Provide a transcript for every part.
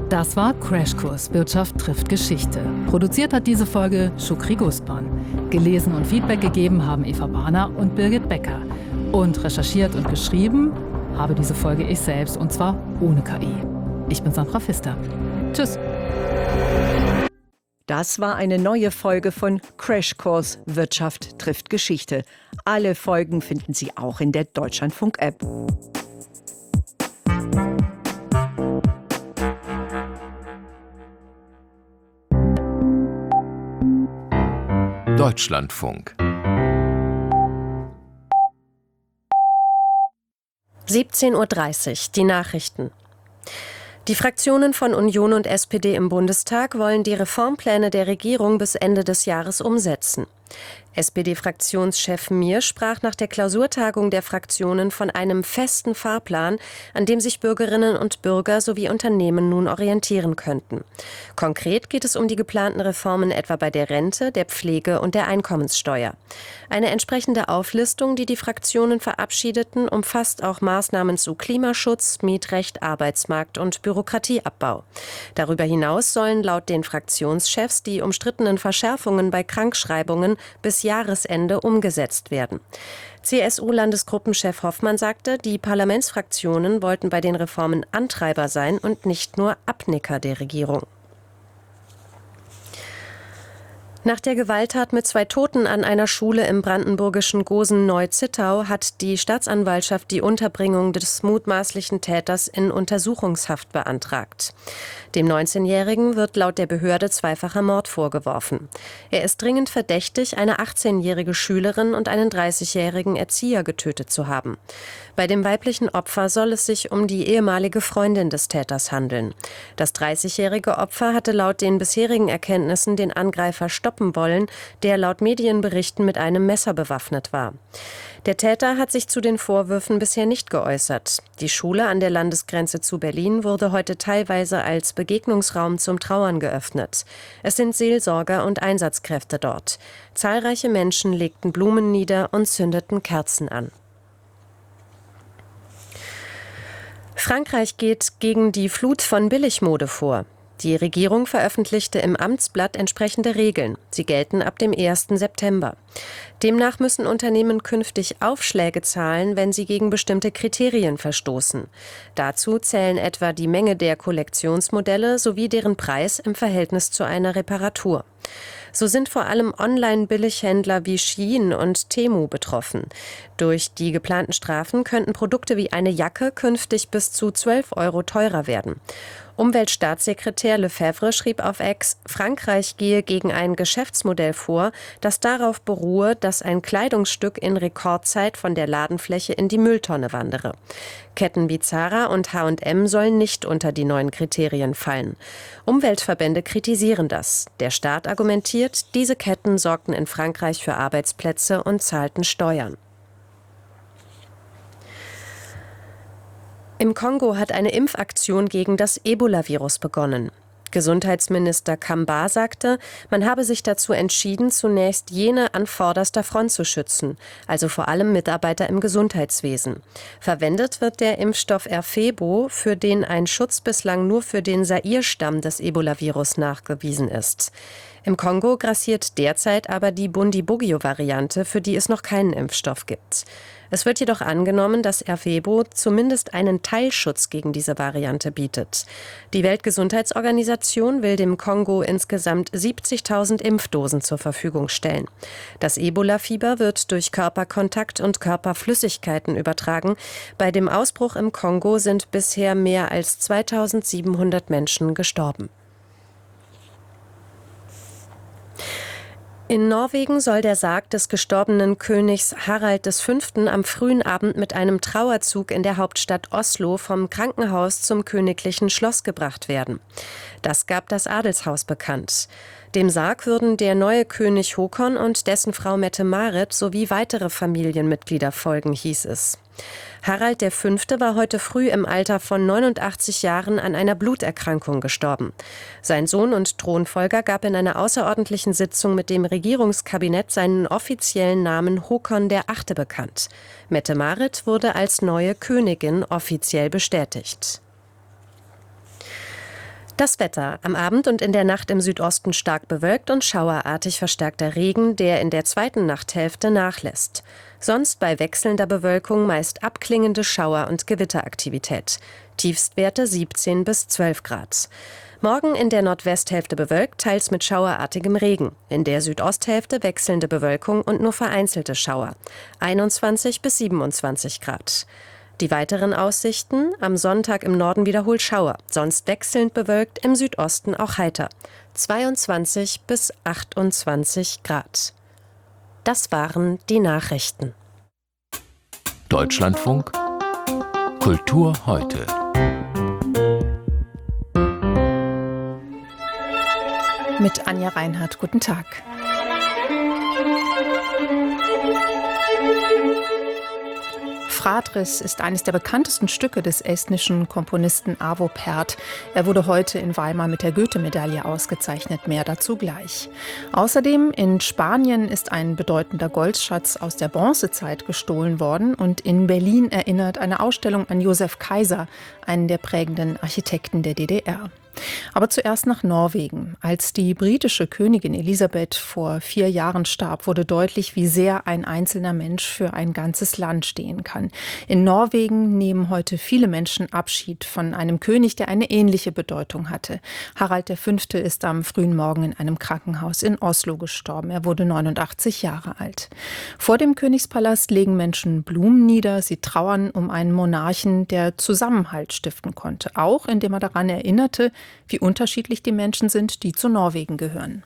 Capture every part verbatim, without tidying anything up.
Das war Crashkurs Wirtschaft trifft Geschichte. Produziert hat diese Folge Shukri Guspan. Gelesen und Feedback gegeben haben Eva Bahner und Birgit Becker. Und recherchiert und geschrieben habe diese Folge ich selbst, und zwar ohne K I. Ich bin Sandra Pfister. Tschüss. Das war eine neue Folge von Crashkurs Wirtschaft trifft Geschichte. Alle Folgen finden Sie auch in der Deutschlandfunk-App. Deutschlandfunk. siebzehn Uhr dreißig, die Nachrichten. Die Fraktionen von Union und S P D im Bundestag wollen die Reformpläne der Regierung bis Ende des Jahres umsetzen. S P D-Fraktionschef Mier sprach nach der Klausurtagung der Fraktionen von einem festen Fahrplan, an dem sich Bürgerinnen und Bürger sowie Unternehmen nun orientieren könnten. Konkret geht es um die geplanten Reformen etwa bei der Rente, der Pflege und der Einkommenssteuer. Eine entsprechende Auflistung, die die Fraktionen verabschiedeten, umfasst auch Maßnahmen zu Klimaschutz, Mietrecht, Arbeitsmarkt und Bürokratieabbau. Darüber hinaus sollen laut den Fraktionschefs die umstrittenen Verschärfungen bei Krankschreibungen bis Jahresende umgesetzt werden. C S U-Landesgruppenchef Hoffmann sagte, die Parlamentsfraktionen wollten bei den Reformen Antreiber sein und nicht nur Abnicker der Regierung. Nach der Gewalttat mit zwei Toten an einer Schule im brandenburgischen Gosen-Neu-Zittau hat die Staatsanwaltschaft die Unterbringung des mutmaßlichen Täters in Untersuchungshaft beantragt. Dem neunzehnjährigen wird laut der Behörde zweifacher Mord vorgeworfen. Er ist dringend verdächtig, eine achtzehnjährige Schülerin und einen dreißigjährigen Erzieher getötet zu haben. Bei dem weiblichen Opfer soll es sich um die ehemalige Freundin des Täters handeln. Das dreißigjährige Opfer hatte laut den bisherigen Erkenntnissen den Angreifer stoppen wollen, der laut Medienberichten mit einem Messer bewaffnet war. Der Täter hat sich zu den Vorwürfen bisher nicht geäußert. Die Schule an der Landesgrenze zu Berlin wurde heute teilweise als Begegnungsraum zum Trauern geöffnet. Es sind Seelsorger und Einsatzkräfte dort. Zahlreiche Menschen legten Blumen nieder und zündeten Kerzen an. Frankreich geht gegen die Flut von Billigmode vor. Die Regierung veröffentlichte im Amtsblatt entsprechende Regeln. Sie gelten ab dem ersten September. Demnach müssen Unternehmen künftig Aufschläge zahlen, wenn sie gegen bestimmte Kriterien verstoßen. Dazu zählen etwa die Menge der Kollektionsmodelle sowie deren Preis im Verhältnis zu einer Reparatur. So sind vor allem Online-Billighändler wie Shein und Temu betroffen. Durch die geplanten Strafen könnten Produkte wie eine Jacke künftig bis zu zwölf Euro teurer werden. Umweltstaatssekretär Lefebvre schrieb auf X, Frankreich gehe gegen ein Geschäftsmodell vor, das darauf beruhe, dass ein Kleidungsstück in Rekordzeit von der Ladenfläche in die Mülltonne wandere. Ketten wie Zara und H und M sollen nicht unter die neuen Kriterien fallen. Umweltverbände kritisieren das. Der Staat argumentiert, diese Ketten sorgten in Frankreich für Arbeitsplätze und zahlten Steuern. Im Kongo hat eine Impfaktion gegen das Ebola-Virus begonnen. Gesundheitsminister Kamba sagte, man habe sich dazu entschieden, zunächst jene an vorderster Front zu schützen, also vor allem Mitarbeiter im Gesundheitswesen. Verwendet wird der Impfstoff Ervebo, für den ein Schutz bislang nur für den Zaire-Stamm des Ebola-Virus nachgewiesen ist. Im Kongo grassiert derzeit aber die Bundibugyo-Variante, für die es noch keinen Impfstoff gibt. Es wird jedoch angenommen, dass Ervebo zumindest einen Teilschutz gegen diese Variante bietet. Die Weltgesundheitsorganisation will dem Kongo insgesamt siebzigtausend Impfdosen zur Verfügung stellen. Das Ebola-Fieber wird durch Körperkontakt und Körperflüssigkeiten übertragen. Bei dem Ausbruch im Kongo sind bisher mehr als zweitausendsiebenhundert Menschen gestorben. In Norwegen soll der Sarg des gestorbenen Königs Harald der Fünfte am frühen Abend mit einem Trauerzug in der Hauptstadt Oslo vom Krankenhaus zum königlichen Schloss gebracht werden. Das gab das Adelshaus bekannt. Dem Sarg würden der neue König Håkon und dessen Frau Mette-Marit sowie weitere Familienmitglieder folgen, hieß es. Harald der Fünfte war heute früh im Alter von neunundachtzig Jahren an einer Bluterkrankung gestorben. Sein Sohn und Thronfolger gab in einer außerordentlichen Sitzung mit dem Regierungskabinett seinen offiziellen Namen Håkon der Achte bekannt. Mette-Marit wurde als neue Königin offiziell bestätigt. Das Wetter. Am Abend und in der Nacht im Südosten stark bewölkt und schauerartig verstärkter Regen, der in der zweiten Nachthälfte nachlässt. Sonst bei wechselnder Bewölkung meist abklingende Schauer- und Gewitteraktivität. Tiefstwerte siebzehn bis zwölf Grad. Morgen in der Nordwesthälfte bewölkt, teils mit schauerartigem Regen. In der Südosthälfte wechselnde Bewölkung und nur vereinzelte Schauer. einundzwanzig bis siebenundzwanzig Grad. Die weiteren Aussichten: am Sonntag im Norden wiederholt Schauer, sonst wechselnd bewölkt, im Südosten auch heiter. zweiundzwanzig bis achtundzwanzig Grad. Das waren die Nachrichten. Deutschlandfunk Kultur heute. Mit Anja Reinhardt. Guten Tag. Fradris ist eines der bekanntesten Stücke des estnischen Komponisten Arvo Pärt. Er wurde heute in Weimar mit der Goethe-Medaille ausgezeichnet. Mehr dazu gleich. Außerdem in Spanien ist ein bedeutender Goldschatz aus der Bronzezeit gestohlen worden. Und in Berlin erinnert eine Ausstellung an Josef Kaiser, einen der prägenden Architekten der D D R. Aber zuerst nach Norwegen. Als die britische Königin Elisabeth vor vier Jahren starb, wurde deutlich, wie sehr ein einzelner Mensch für ein ganzes Land stehen kann. In Norwegen nehmen heute viele Menschen Abschied von einem König, der eine ähnliche Bedeutung hatte. Harald der Fünfte ist am frühen Morgen in einem Krankenhaus in Oslo gestorben. Er wurde neunundachtzig Jahre alt. Vor dem Königspalast legen Menschen Blumen nieder. Sie trauern um einen Monarchen, der Zusammenhalt stiften konnte. Auch indem er daran erinnerte, wie unterschiedlich die Menschen sind, die zu Norwegen gehören.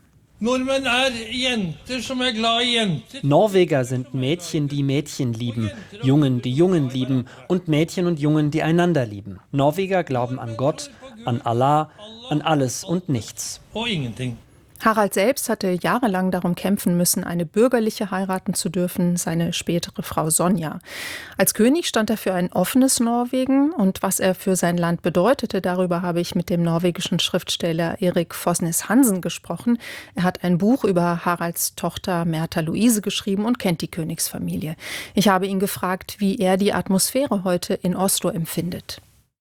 Norweger sind Mädchen, die Mädchen lieben, Jungen, die Jungen lieben und Mädchen und Jungen, die einander lieben. Norweger glauben an Gott, an Allah, an alles und nichts. Harald selbst hatte jahrelang darum kämpfen müssen, eine bürgerliche heiraten zu dürfen, seine spätere Frau Sonja. Als König stand er für ein offenes Norwegen und was er für sein Land bedeutete, darüber habe ich mit dem norwegischen Schriftsteller Erik Fosnes Hansen gesprochen. Er hat ein Buch über Haralds Tochter Märtha Louise geschrieben und kennt die Königsfamilie. Ich habe ihn gefragt, wie er die Atmosphäre heute in Oslo empfindet.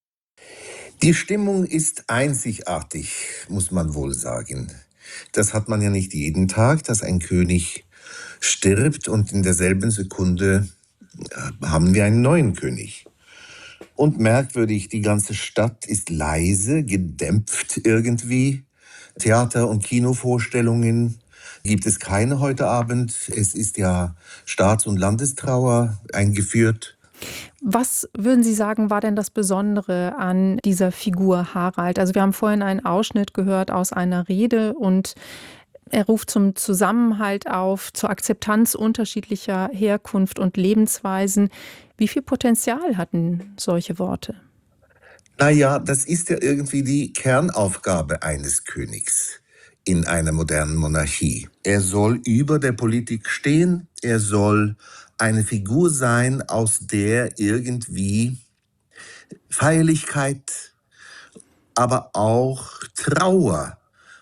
Die Stimmung ist einzigartig, muss man wohl sagen. Das hat man ja nicht jeden Tag, dass ein König stirbt und in derselben Sekunde haben wir einen neuen König. Und merkwürdig, die ganze Stadt ist leise, gedämpft irgendwie. Theater- und Kinovorstellungen gibt es keine heute Abend. Es ist ja Staats- und Landestrauer eingeführt. Was würden Sie sagen, war denn das Besondere an dieser Figur Harald? Also wir haben vorhin einen Ausschnitt gehört aus einer Rede und er ruft zum Zusammenhalt auf, zur Akzeptanz unterschiedlicher Herkunft und Lebensweisen. Wie viel Potenzial hatten solche Worte? Naja, das ist ja irgendwie die Kernaufgabe eines Königs in einer modernen Monarchie. Er soll über der Politik stehen, er soll eine Figur sein, aus der irgendwie Feierlichkeit, aber auch Trauer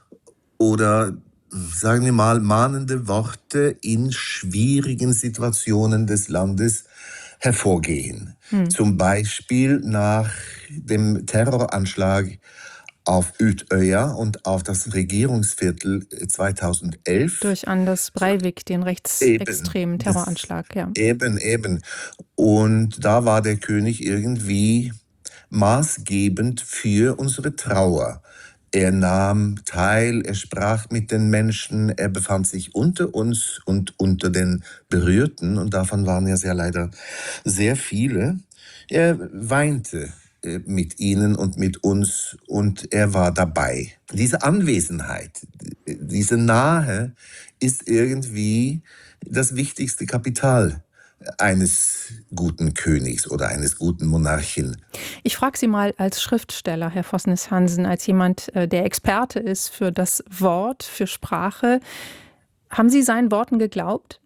oder, sagen wir mal, mahnende Worte in schwierigen Situationen des Landes hervorgehen. Hm. Zum Beispiel nach dem Terroranschlag auf Utøya und auf das Regierungsviertel zweitausendelf. Durch Anders Breivik, den rechtsextremen eben, Terroranschlag. Ja. Eben, eben. Und da war der König irgendwie maßgebend für unsere Trauer. Er nahm teil, er sprach mit den Menschen, er befand sich unter uns und unter den Berührten. Und davon waren ja sehr leider sehr viele. Er weinte mit ihnen und mit uns und er war dabei. Diese Anwesenheit, diese Nahe ist irgendwie das wichtigste Kapital eines guten Königs oder eines guten Monarchen. Ich frage Sie mal als Schriftsteller, Herr Fosnes Hansen, als jemand, der Experte ist für das Wort, für Sprache. Haben Sie seinen Worten geglaubt?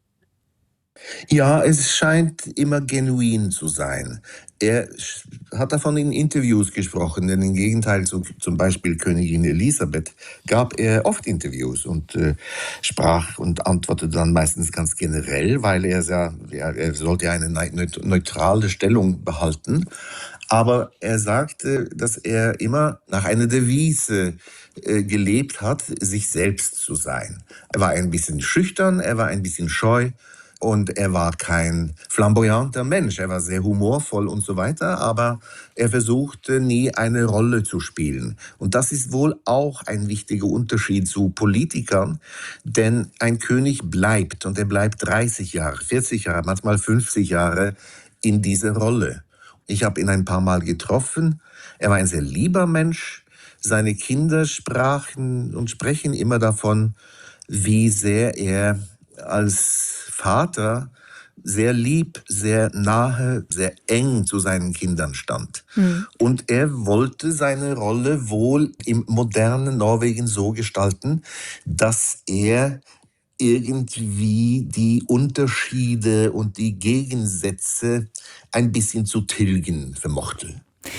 Ja, es scheint immer genuin zu sein. Er hat davon in Interviews gesprochen, denn im Gegenteil zu zum Beispiel Königin Elisabeth gab er oft Interviews und äh, sprach und antwortete dann meistens ganz generell, weil er, ja, er sollte ja eine neutrale Stellung behalten. Aber er sagte, dass er immer nach einer Devise äh, gelebt hat, sich selbst zu sein. Er war ein bisschen schüchtern, er war ein bisschen scheu und er war kein flamboyanter Mensch. Er war sehr humorvoll und so weiter, aber er versuchte nie eine Rolle zu spielen. Und das ist wohl auch ein wichtiger Unterschied zu Politikern, denn ein König bleibt und er bleibt dreißig Jahre, vierzig Jahre, manchmal fünfzig Jahre in dieser Rolle. Ich habe ihn ein paar Mal getroffen. Er war ein sehr lieber Mensch. Seine Kinder sprachen und sprechen immer davon, wie sehr er als Vater sehr lieb, sehr nahe, sehr eng zu seinen Kindern stand. Mhm. Und er wollte seine Rolle wohl im modernen Norwegen so gestalten, dass er irgendwie die Unterschiede und die Gegensätze ein bisschen zu tilgen vermochte.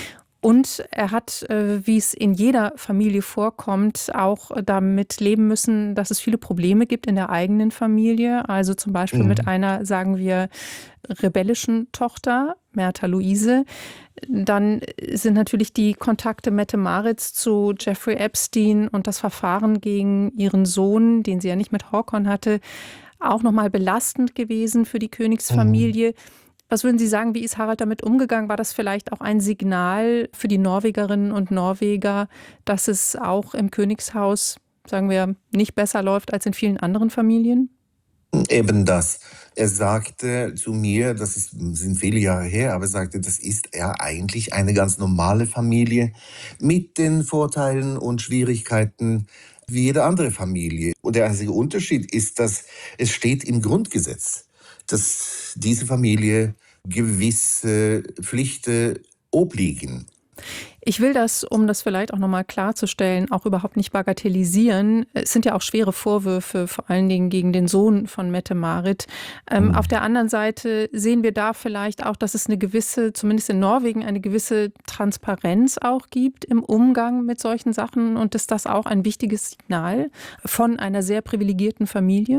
Und er hat, wie es in jeder Familie vorkommt, auch damit leben müssen, dass es viele Probleme gibt in der eigenen Familie. Also zum Beispiel mhm. mit einer, sagen wir, rebellischen Tochter, Märtha Louise. Dann sind natürlich die Kontakte Mette-Maritz zu Jeffrey Epstein und das Verfahren gegen ihren Sohn, den sie ja nicht mit Håkon hatte, auch nochmal belastend gewesen für die Königsfamilie. Mhm. Was würden Sie sagen, wie ist Harald damit umgegangen? War das vielleicht auch ein Signal für die Norwegerinnen und Norweger, dass es auch im Königshaus, sagen wir, nicht besser läuft als in vielen anderen Familien? Eben das. Er sagte zu mir, das ist, sind viele Jahre her, aber er sagte, das ist ja eigentlich eine ganz normale Familie mit den Vorteilen und Schwierigkeiten wie jede andere Familie. Und der einzige Unterschied ist, dass es steht im Grundgesetz, dass diese Familie gewisse Pflichten obliegen. Ich will das, um das vielleicht auch nochmal klarzustellen, auch überhaupt nicht bagatellisieren. Es sind ja auch schwere Vorwürfe, vor allen Dingen gegen den Sohn von Mette-Marit. Ähm, mhm. Auf der anderen Seite sehen wir da vielleicht auch, dass es eine gewisse, zumindest in Norwegen, eine gewisse Transparenz auch gibt im Umgang mit solchen Sachen. Und ist das auch ein wichtiges Signal von einer sehr privilegierten Familie?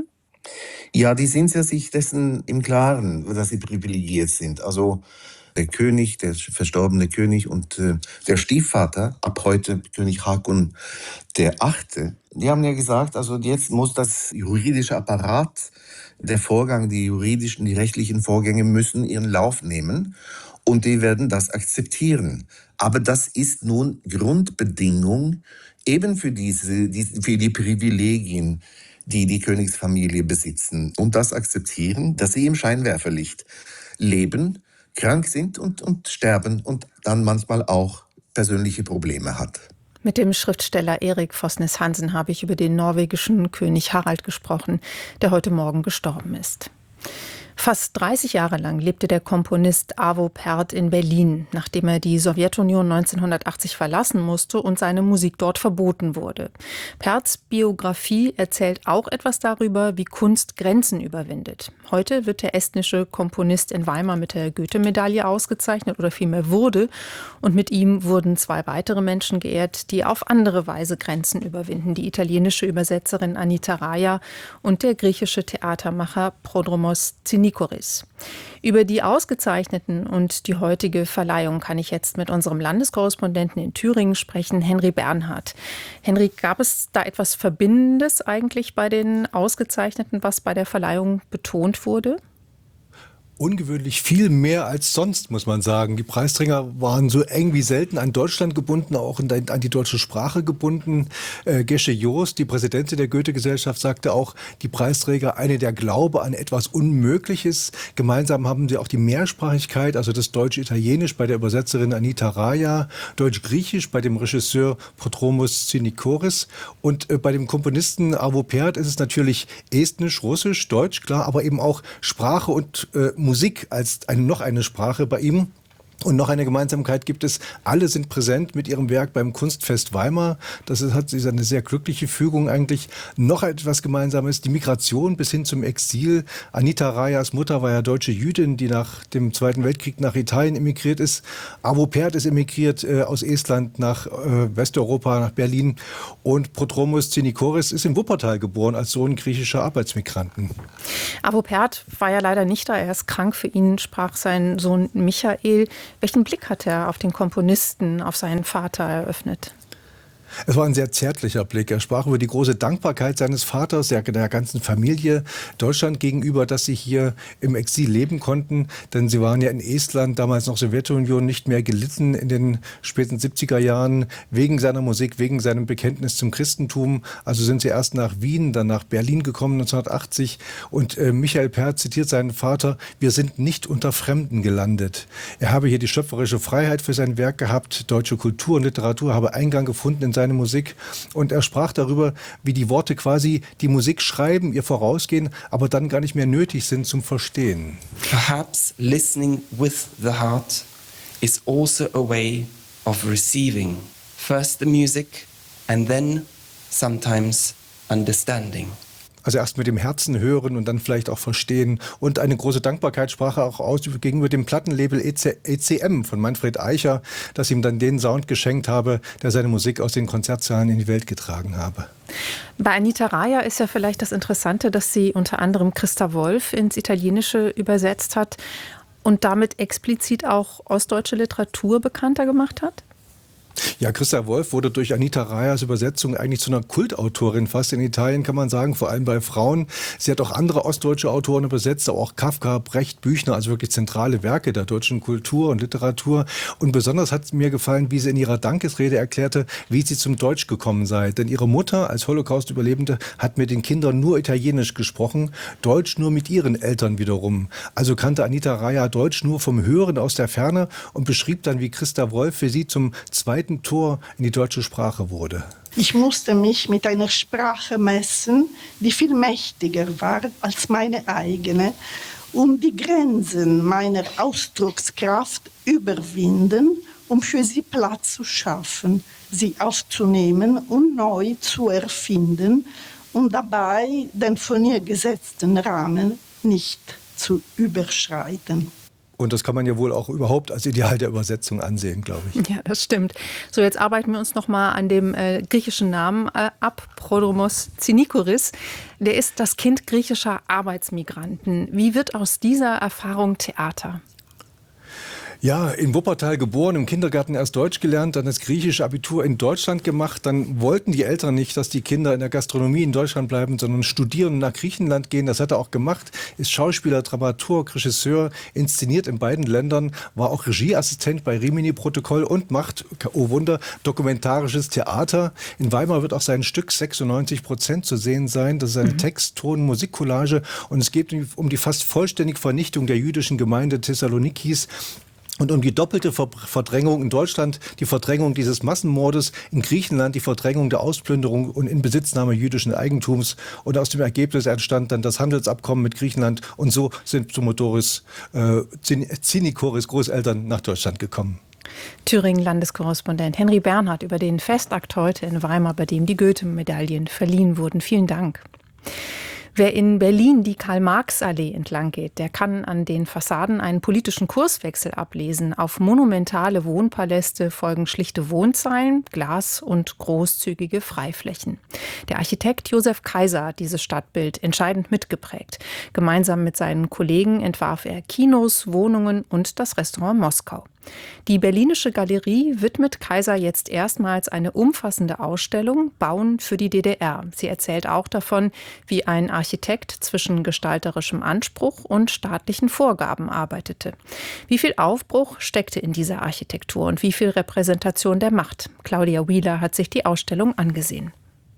Ja, die sind ja sich dessen im Klaren, dass sie privilegiert sind. Also der König, der verstorbene König und äh, der Stiefvater, ab heute König Håkon der Achte, die haben ja gesagt, also jetzt muss das juridische Apparat, der Vorgang, die juridischen, die rechtlichen Vorgänge müssen ihren Lauf nehmen und die werden das akzeptieren. Aber das ist nun Grundbedingung eben für diese, die, für die Privilegien, die die Königsfamilie besitzen und das akzeptieren, dass sie im Scheinwerferlicht leben, krank sind und, und sterben und dann manchmal auch persönliche Probleme hat. Mit dem Schriftsteller Erik Fosnes Hansen habe ich über den norwegischen König Harald gesprochen, der heute Morgen gestorben ist. Fast dreißig Jahre lang lebte der Komponist Arvo Pärt in Berlin, nachdem er die Sowjetunion neunzehnhundertachtzig verlassen musste und seine Musik dort verboten wurde. Pärts Biografie erzählt auch etwas darüber, wie Kunst Grenzen überwindet. Heute wird der estnische Komponist in Weimar mit der Goethe-Medaille ausgezeichnet oder vielmehr wurde. Und mit ihm wurden zwei weitere Menschen geehrt, die auf andere Weise Grenzen überwinden. Die italienische Übersetzerin Anita Raja und der griechische Theatermacher Prodromos Zinikoris. Über die Ausgezeichneten und die heutige Verleihung kann ich jetzt mit unserem Landeskorrespondenten in Thüringen sprechen, Henry Bernhard. Henry, gab es da etwas Verbindendes eigentlich bei den Ausgezeichneten, was bei der Verleihung betont wurde? Ungewöhnlich viel mehr als sonst, muss man sagen. Die Preisträger waren so eng wie selten an Deutschland gebunden, auch an die deutsche Sprache gebunden. Äh, Gesche Joost, die Präsidentin der Goethe-Gesellschaft, sagte auch, die Preisträger, eine der Glaube an etwas Unmögliches. Gemeinsam haben sie auch die Mehrsprachigkeit, also das Deutsch-Italienisch bei der Übersetzerin Anita Raja, Deutsch-Griechisch bei dem Regisseur Prodromos Zinikoris und äh, bei dem Komponisten Arvo Pärt ist es natürlich Estnisch, Russisch, Deutsch, klar, aber eben auch Sprache und äh, Musik als eine, noch eine Sprache bei ihm. Und noch eine Gemeinsamkeit gibt es, alle sind präsent mit ihrem Werk beim Kunstfest Weimar. Das ist, hat ist eine sehr glückliche Fügung eigentlich. Noch etwas Gemeinsames, die Migration bis hin zum Exil. Anita Rajas Mutter war ja deutsche Jüdin, die nach dem Zweiten Weltkrieg nach Italien emigriert ist. Arvo Pärt ist emigriert äh, aus Estland nach äh, Westeuropa, nach Berlin. Und Prodromos Zinikoris ist in Wuppertal geboren als Sohn griechischer Arbeitsmigranten. Arvo Pärt war ja leider nicht da, er ist krank. Für ihn sprach sein Sohn Michael. Welchen Blick hat er auf den Komponisten, auf seinen Vater eröffnet? Es war ein sehr zärtlicher Blick. Er sprach über die große Dankbarkeit seines Vaters, der, der ganzen Familie Deutschland gegenüber, dass sie hier im Exil leben konnten. Denn sie waren ja in Estland, damals noch Sowjetunion, nicht mehr gelitten in den späten siebziger Jahren wegen seiner Musik, wegen seinem Bekenntnis zum Christentum. Also sind sie erst nach Wien, dann nach Berlin gekommen neunzehnhundertachtzig. Und äh, Michael Perth zitiert seinen Vater: Wir sind nicht unter Fremden gelandet. Er habe hier die schöpferische Freiheit für sein Werk gehabt. Deutsche Kultur und Literatur habe Eingang gefunden in seine Musik, und er sprach darüber, wie die Worte quasi die Musik schreiben, ihr vorausgehen, aber dann gar nicht mehr nötig sind zum Verstehen. Perhaps listening with the heart is also a way of receiving first the music and then sometimes understanding. Also erst mit dem Herzen hören und dann vielleicht auch verstehen. Und eine große Dankbarkeit sprach er auch aus gegenüber dem Plattenlabel E C M von Manfred Eicher, das ihm dann den Sound geschenkt habe, der seine Musik aus den Konzertsaalen in die Welt getragen habe. Bei Anita Raya ist ja vielleicht das Interessante, dass sie unter anderem Christa Wolf ins Italienische übersetzt hat und damit explizit auch ostdeutsche Literatur bekannter gemacht hat? Ja, Christa Wolf wurde durch Anita Rayas Übersetzung eigentlich zu einer Kultautorin, fast in Italien kann man sagen, vor allem bei Frauen. Sie hat auch andere ostdeutsche Autoren übersetzt, auch Kafka, Brecht, Büchner, also wirklich zentrale Werke der deutschen Kultur und Literatur. Und besonders hat mir gefallen, wie sie in ihrer Dankesrede erklärte, wie sie zum Deutsch gekommen sei. Denn ihre Mutter als Holocaust-Überlebende hat mit den Kindern nur Italienisch gesprochen, Deutsch nur mit ihren Eltern wiederum. Also kannte Anita Raya Deutsch nur vom Hören aus der Ferne und beschrieb dann, wie Christa Wolf für sie zum zweiten Tor in die deutsche Sprache wurde. Ich musste mich mit einer Sprache messen, die viel mächtiger war als meine eigene, um die Grenzen meiner Ausdruckskraft überwinden, um für sie Platz zu schaffen, sie aufzunehmen und neu zu erfinden und dabei den von ihr gesetzten Rahmen nicht zu überschreiten. Und das kann man ja wohl auch überhaupt als Ideal der Übersetzung ansehen, glaube ich. Ja, das stimmt. So, jetzt arbeiten wir uns noch mal an dem äh, griechischen Namen äh, ab, Prodromos Zinikoris. Der ist das Kind griechischer Arbeitsmigranten. Wie wird aus dieser Erfahrung Theater? Ja, in Wuppertal geboren, im Kindergarten erst Deutsch gelernt, dann das griechische Abitur in Deutschland gemacht. Dann wollten die Eltern nicht, dass die Kinder in der Gastronomie in Deutschland bleiben, sondern studieren und nach Griechenland gehen. Das hat er auch gemacht, ist Schauspieler, Dramaturg, Regisseur, inszeniert in beiden Ländern, war auch Regieassistent bei Rimini-Protokoll und macht, oh Wunder, dokumentarisches Theater. In Weimar wird auch sein Stück sechsundneunzig Prozent zu sehen sein. Das ist eine mhm. Text-, Ton-, Musikcollage und es geht um die fast vollständige Vernichtung der jüdischen Gemeinde Thessalonikis. Und um die doppelte Verdrängung in Deutschland, die Verdrängung dieses Massenmordes, in Griechenland die Verdrängung der Ausplünderung und Inbesitznahme jüdischen Eigentums. Und aus dem Ergebnis entstand dann das Handelsabkommen mit Griechenland. Und so sind Pseudomotoris äh, Zinikoris Großeltern nach Deutschland gekommen. Thüringen-Landeskorrespondent Henry Bernhard über den Festakt heute in Weimar, bei dem die Goethe-Medaillen verliehen wurden. Vielen Dank. Wer in Berlin die Karl-Marx-Allee entlang geht, der kann an den Fassaden einen politischen Kurswechsel ablesen. Auf monumentale Wohnpaläste folgen schlichte Wohnzeilen, Glas und großzügige Freiflächen. Der Architekt Josef Kaiser hat dieses Stadtbild entscheidend mitgeprägt. Gemeinsam mit seinen Kollegen entwarf er Kinos, Wohnungen und das Restaurant Moskau. Die Berlinische Galerie widmet Kaiser jetzt erstmals eine umfassende Ausstellung Bauen für die D D R. Sie erzählt auch davon, wie ein Architekt zwischen gestalterischem Anspruch und staatlichen Vorgaben arbeitete. Wie viel Aufbruch steckte in dieser Architektur und wie viel Repräsentation der Macht? Claudia Wheeler hat sich die Ausstellung angesehen.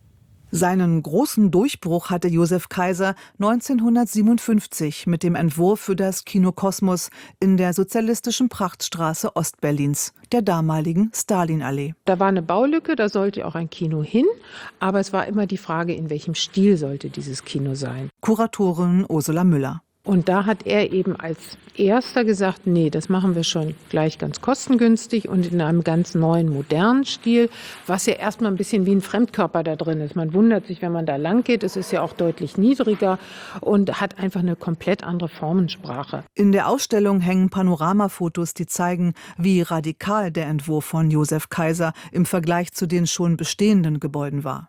Seinen großen Durchbruch hatte Josef Kaiser neunzehnhundertsiebenundfünfzig mit dem Entwurf für das Kino Kosmos in der sozialistischen Prachtstraße Ostberlins, der damaligen Stalinallee. Da war eine Baulücke, da sollte auch ein Kino hin, aber es war immer die Frage, in welchem Stil sollte dieses Kino sein. Kuratorin Ursula Müller. Und da hat er eben als erster gesagt, nee, das machen wir schon gleich ganz kostengünstig und in einem ganz neuen, modernen Stil, was ja erstmal ein bisschen wie ein Fremdkörper da drin ist. Man wundert sich, wenn man da lang geht, es ist ja auch deutlich niedriger und hat einfach eine komplett andere Formensprache. In der Ausstellung hängen Panoramafotos, die zeigen, wie radikal der Entwurf von Josef Kaiser im Vergleich zu den schon bestehenden Gebäuden war.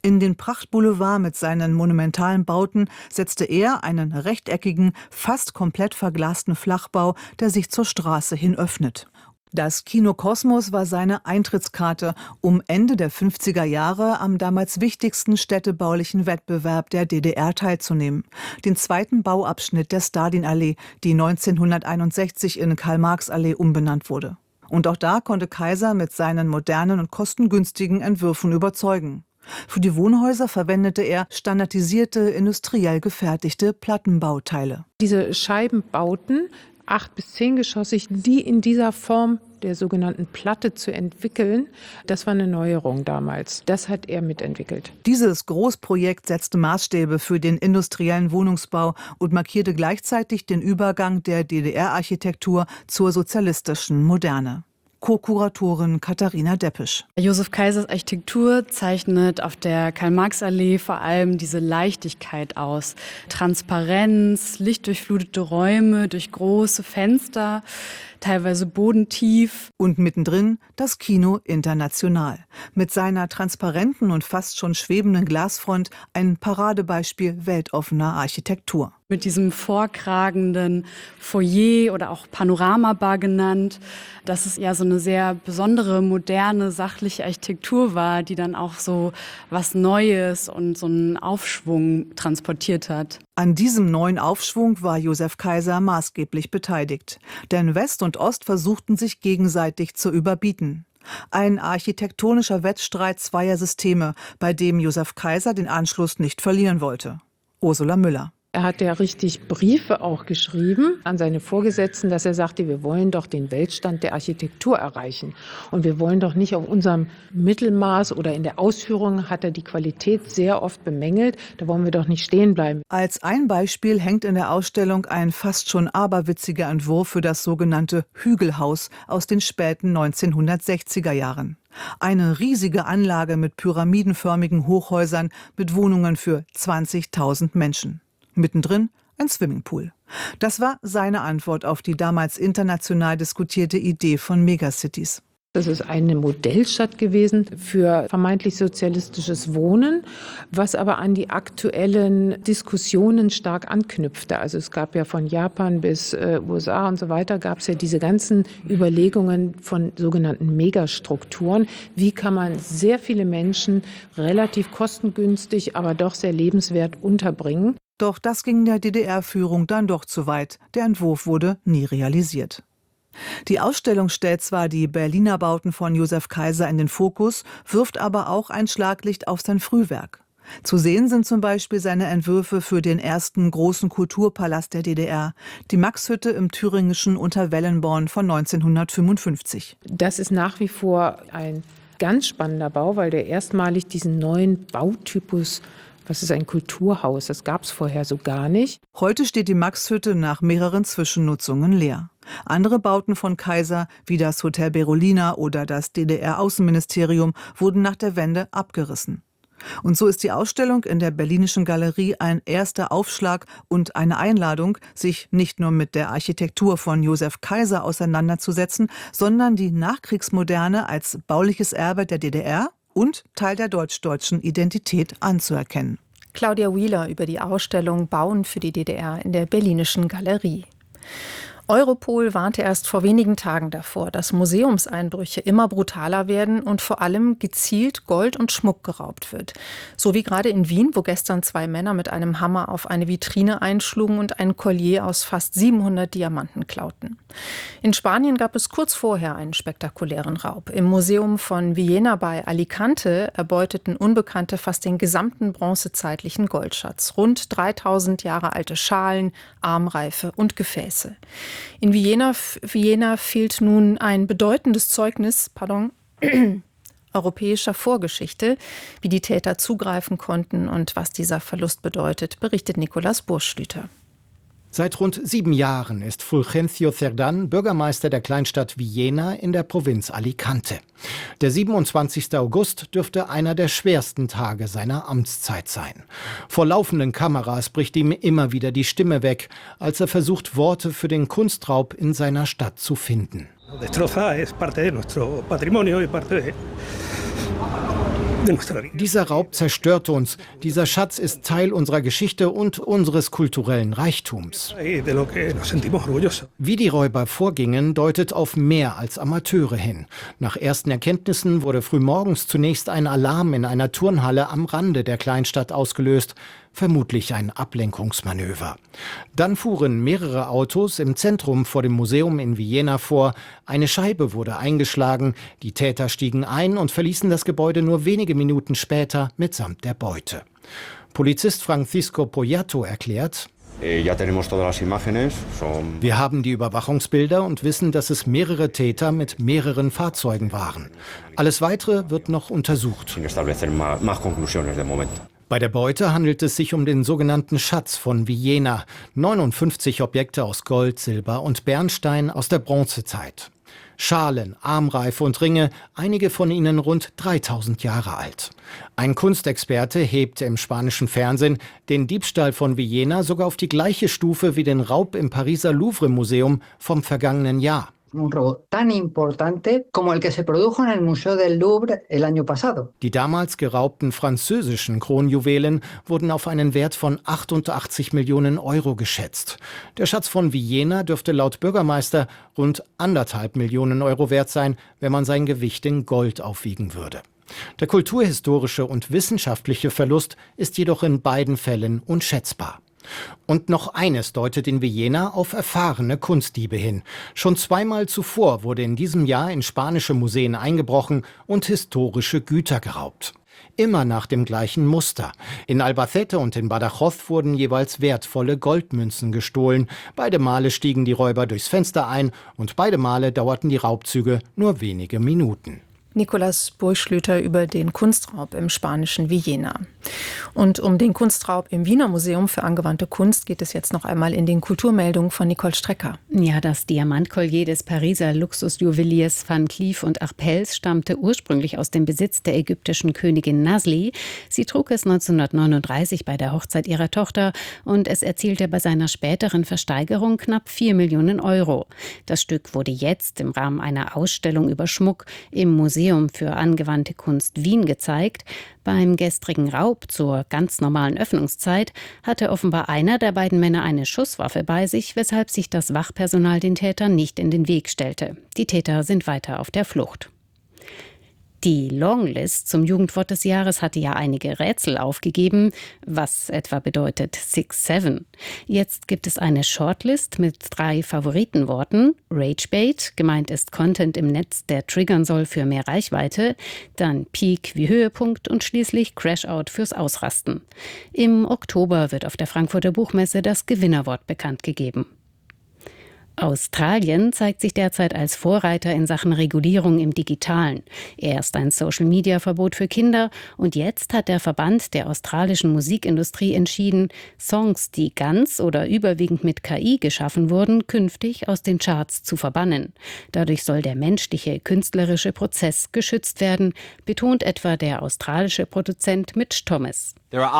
In den Prachtboulevard mit seinen monumentalen Bauten setzte er einen rechteckigen, fast komplett verglasten Flachbau, der sich zur Straße hin öffnet. Das Kino Kosmos war seine Eintrittskarte, um Ende der fünfziger Jahre am damals wichtigsten städtebaulichen Wettbewerb der D D R teilzunehmen. Den zweiten Bauabschnitt der Stalinallee, die neunzehnhunderteinundsechzig in Karl-Marx-Allee umbenannt wurde. Und auch da konnte Kaiser mit seinen modernen und kostengünstigen Entwürfen überzeugen. Für die Wohnhäuser verwendete er standardisierte, industriell gefertigte Plattenbauteile. Diese Scheibenbauten, acht- bis zehngeschossig, die in dieser Form der sogenannten Platte zu entwickeln, das war eine Neuerung damals. Das hat er mitentwickelt. Dieses Großprojekt setzte Maßstäbe für den industriellen Wohnungsbau und markierte gleichzeitig den Übergang der D D R-Architektur zur sozialistischen Moderne. Co-Kuratorin Katharina Deppisch. Josef Kaisers Architektur zeichnet auf der Karl-Marx-Allee vor allem diese Leichtigkeit aus. Transparenz, lichtdurchflutete Räume durch große Fenster, teilweise bodentief. Und mittendrin das Kino International. Mit seiner transparenten und fast schon schwebenden Glasfront ein Paradebeispiel weltoffener Architektur. Mit diesem vorkragenden Foyer oder auch Panoramabar genannt, dass es ja so eine sehr besondere, moderne, sachliche Architektur war, die dann auch so was Neues und so einen Aufschwung transportiert hat. An diesem neuen Aufschwung war Josef Kaiser maßgeblich beteiligt. Denn West und Ost versuchten sich gegenseitig zu überbieten. Ein architektonischer Wettstreit zweier Systeme, bei dem Josef Kaiser den Anschluss nicht verlieren wollte. Ursula Müller. Er hat ja richtig Briefe auch geschrieben an seine Vorgesetzten, dass er sagte, wir wollen doch den Weltstand der Architektur erreichen. Und wir wollen doch nicht auf unserem Mittelmaß oder in der Ausführung hat er die Qualität sehr oft bemängelt. Da wollen wir doch nicht stehen bleiben. Als ein Beispiel hängt in der Ausstellung ein fast schon aberwitziger Entwurf für das sogenannte Hügelhaus aus den späten neunzehnhundertsechziger Jahren. Eine riesige Anlage mit pyramidenförmigen Hochhäusern mit Wohnungen für zwanzigtausend Menschen. Mittendrin ein Swimmingpool. Das war seine Antwort auf die damals international diskutierte Idee von Megacities. Das ist eine Modellstadt gewesen für vermeintlich sozialistisches Wohnen, was aber an die aktuellen Diskussionen stark anknüpfte. Also es gab ja von Japan bis äh, U S A und so weiter, gab es ja diese ganzen Überlegungen von sogenannten Megastrukturen. Wie kann man sehr viele Menschen relativ kostengünstig, aber doch sehr lebenswert unterbringen? Doch das ging der D D R-Führung dann doch zu weit. Der Entwurf wurde nie realisiert. Die Ausstellung stellt zwar die Berliner Bauten von Josef Kaiser in den Fokus, wirft aber auch ein Schlaglicht auf sein Frühwerk. Zu sehen sind zum Beispiel seine Entwürfe für den ersten großen Kulturpalast der D D R, die Maxhütte im thüringischen Unterwellenborn von neunzehnhundertfünfundfünfzig. Das ist nach wie vor ein ganz spannender Bau, weil der erstmalig diesen neuen Bautypus, was ist ein Kulturhaus, das gab es vorher so gar nicht. Heute steht die Maxhütte nach mehreren Zwischennutzungen leer. Andere Bauten von Kaiser, wie das Hotel Berolina oder das D D R-Außenministerium, wurden nach der Wende abgerissen. Und so ist die Ausstellung in der Berlinischen Galerie ein erster Aufschlag und eine Einladung, sich nicht nur mit der Architektur von Josef Kaiser auseinanderzusetzen, sondern die Nachkriegsmoderne als bauliches Erbe der D D R und Teil der deutsch-deutschen Identität anzuerkennen. Claudia Wheeler über die Ausstellung Bauen für die D D R in der Berlinischen Galerie. Europol warnte erst vor wenigen Tagen davor, dass Museumseinbrüche immer brutaler werden und vor allem gezielt Gold und Schmuck geraubt wird. So wie gerade in Wien, wo gestern zwei Männer mit einem Hammer auf eine Vitrine einschlugen und ein Collier aus fast siebenhundert Diamanten klauten. In Spanien gab es kurz vorher einen spektakulären Raub. Im Museum von Villena bei Alicante erbeuteten Unbekannte fast den gesamten bronzezeitlichen Goldschatz. Rund dreitausend Jahre alte Schalen, Armreife und Gefäße. In Villena, Villena fehlt nun ein bedeutendes Zeugnis, pardon, europäischer Vorgeschichte, wie die Täter zugreifen konnten und was dieser Verlust bedeutet, berichtet Nicolas Burschlüter. Seit rund sieben Jahren ist Fulgencio Cerdán Bürgermeister der Kleinstadt Villena in der Provinz Alicante. Der siebenundzwanzigster August dürfte einer der schwersten Tage seiner Amtszeit sein. Vor laufenden Kameras bricht ihm immer wieder die Stimme weg, als er versucht, Worte für den Kunstraub in seiner Stadt zu finden. Dieser Raub zerstört uns. Dieser Schatz ist Teil unserer Geschichte und unseres kulturellen Reichtums. Wie die Räuber vorgingen, deutet auf mehr als Amateure hin. Nach ersten Erkenntnissen wurde frühmorgens zunächst ein Alarm in einer Turnhalle am Rande der Kleinstadt ausgelöst. Vermutlich ein Ablenkungsmanöver. Dann fuhren mehrere Autos im Zentrum vor dem Museum in Villena vor. Eine Scheibe wurde eingeschlagen. Die Täter stiegen ein und verließen das Gebäude nur wenige Minuten später mitsamt der Beute. Polizist Francisco Poyato erklärt: Wir haben die Überwachungsbilder und wissen, dass es mehrere Täter mit mehreren Fahrzeugen waren. Alles Weitere wird noch untersucht. Bei der Beute handelt es sich um den sogenannten Schatz von Villena. neunundfünfzig Objekte aus Gold, Silber und Bernstein aus der Bronzezeit. Schalen, Armreife und Ringe, einige von ihnen rund dreitausend Jahre alt. Ein Kunstexperte hebt im spanischen Fernsehen den Diebstahl von Villena sogar auf die gleiche Stufe wie den Raub im Pariser Louvre-Museum vom vergangenen Jahr. Un robo tan importante como el que se produjo en el Museo del Louvre el año pasado. Die damals geraubten französischen Kronjuwelen wurden auf einen Wert von achtundachtzig Millionen Euro geschätzt. Der Schatz von Villena dürfte laut Bürgermeister rund anderthalb Millionen Euro wert sein, wenn man sein Gewicht in Gold aufwiegen würde. Der kulturhistorische und wissenschaftliche Verlust ist jedoch in beiden Fällen unschätzbar. Und noch eines deutet in Villena auf erfahrene Kunstdiebe hin. Schon zweimal zuvor wurde in diesem Jahr in spanische Museen eingebrochen und historische Güter geraubt. Immer nach dem gleichen Muster. In Albacete und in Badajoz wurden jeweils wertvolle Goldmünzen gestohlen. Beide Male stiegen die Räuber durchs Fenster ein und beide Male dauerten die Raubzüge nur wenige Minuten. Nicolas Burgschlüter über den Kunstraub im spanischen Villena. Und um den Kunstraub im Wiener Museum für angewandte Kunst geht es jetzt noch einmal in den Kulturmeldungen von Nicole Strecker. Ja, das Diamantkollier des Pariser Luxusjuweliers Van Cleef und Arpels stammte ursprünglich aus dem Besitz der ägyptischen Königin Nasli. Sie trug es neunzehnhundertneununddreißig bei der Hochzeit ihrer Tochter und es erzielte bei seiner späteren Versteigerung knapp vier Millionen Euro. Das Stück wurde jetzt im Rahmen einer Ausstellung über Schmuck im Museum für angewandte Kunst Wien gezeigt. Beim gestrigen Raub zur ganz normalen Öffnungszeit hatte offenbar einer der beiden Männer eine Schusswaffe bei sich, weshalb sich das Wachpersonal den Tätern nicht in den Weg stellte. Die Täter sind weiter auf der Flucht. Die Longlist zum Jugendwort des Jahres hatte ja einige Rätsel aufgegeben, was etwa bedeutet Six Seven. Jetzt gibt es eine Shortlist mit drei Favoritenworten. Ragebait, gemeint ist Content im Netz, der triggern soll für mehr Reichweite. Dann Peak wie Höhepunkt und schließlich Crashout fürs Ausrasten. Im Oktober wird auf der Frankfurter Buchmesse das Gewinnerwort bekannt gegeben. Australien zeigt sich derzeit als Vorreiter in Sachen Regulierung im Digitalen. Erst ein Social-Media-Verbot für Kinder und jetzt hat der Verband der australischen Musikindustrie entschieden, Songs, die ganz oder überwiegend mit K I geschaffen wurden, künftig aus den Charts zu verbannen. Dadurch soll der menschliche, künstlerische Prozess geschützt werden, betont etwa der australische Produzent Mitch Thomas.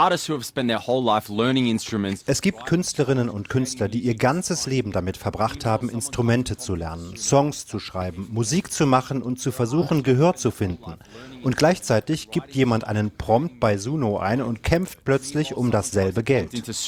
Es gibt Künstlerinnen und Künstler, die ihr ganzes Leben damit verbracht haben, Instrumente zu lernen, Songs zu schreiben, Musik zu machen und zu versuchen, Gehör zu finden. Und gleichzeitig gibt jemand einen Prompt bei Suno ein und kämpft plötzlich um dasselbe Geld.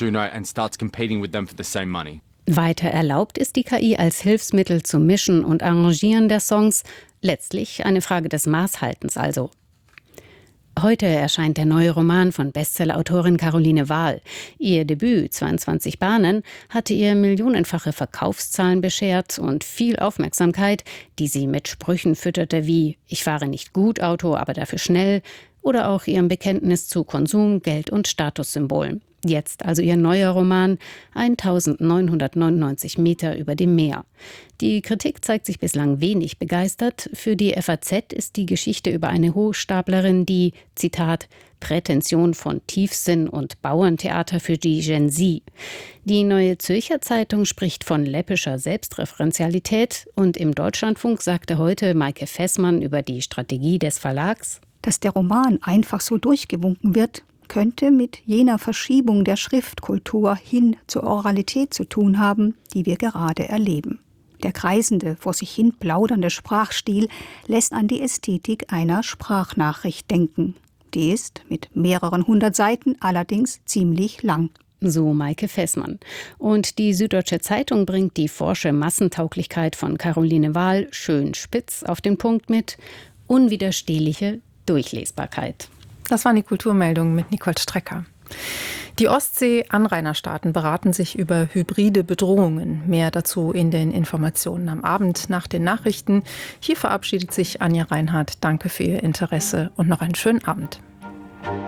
Weiter erlaubt ist die K I als Hilfsmittel zum Mischen und Arrangieren der Songs. Letztlich eine Frage des Maßhaltens also. Heute erscheint der neue Roman von Bestsellerautorin Caroline Wahl. Ihr Debüt zweiundzwanzig Bahnen hatte ihr millionenfache Verkaufszahlen beschert und viel Aufmerksamkeit, die sie mit Sprüchen fütterte wie „Ich fahre nicht gut Auto, aber dafür schnell" oder auch ihrem Bekenntnis zu Konsum, Geld und Statussymbolen. Jetzt also ihr neuer Roman eintausendneunhundertneunundneunzig Meter über dem Meer. Die Kritik zeigt sich bislang wenig begeistert. Für die F A Z ist die Geschichte über eine Hochstaplerin, die, Zitat, Prätension von Tiefsinn und Bauerntheater für die Gen Z. Die Neue Zürcher Zeitung spricht von läppischer Selbstreferenzialität und im Deutschlandfunk sagte heute Maike Fessmann über die Strategie des Verlags: Dass der Roman einfach so durchgewunken wird, könnte mit jener Verschiebung der Schriftkultur hin zur Oralität zu tun haben, die wir gerade erleben. Der kreisende, vor sich hin plaudernde Sprachstil lässt an die Ästhetik einer Sprachnachricht denken. Die ist mit mehreren hundert Seiten allerdings ziemlich lang. So Maike Fessmann. Und die Süddeutsche Zeitung bringt die forsche Massentauglichkeit von Caroline Wahl schön spitz auf den Punkt mit unwiderstehliche Durchlesbarkeit. Das waren die Kulturmeldungen mit Nicole Strecker. Die Ostsee-Anrainerstaaten beraten sich über hybride Bedrohungen. Mehr dazu in den Informationen am Abend nach den Nachrichten. Hier verabschiedet sich Anja Reinhardt. Danke für Ihr Interesse und noch einen schönen Abend.